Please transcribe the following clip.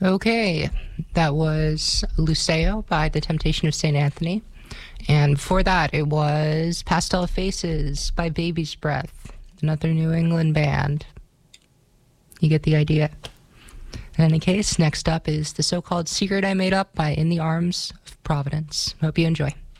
Okay, that was Luceo by The Temptation of St. Anthony. And before that, it was Pastel Faces by Baby's Breath, another New England band. You get the idea. In any case, next up is The So-Called Secret I Made Up by In the Arms of Providence. Hope you enjoy.